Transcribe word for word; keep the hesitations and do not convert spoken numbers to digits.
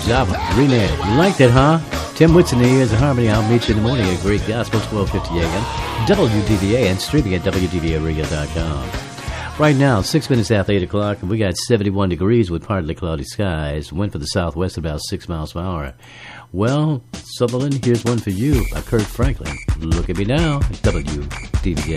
Java remix. You liked it, huh? Tim Whitson here is a Harmony. I'll meet you in the morning at Great Gospel, twelve fifty a.m. W D V A and streaming at W D V A radio dot com. Right now, six minutes after eight o'clock, and we got seventy-one degrees with partly cloudy skies. Wind for the southwest about six miles per hour. Well, Sutherland, here's one for you by Kurt Franklin. Look at me now, W D V A.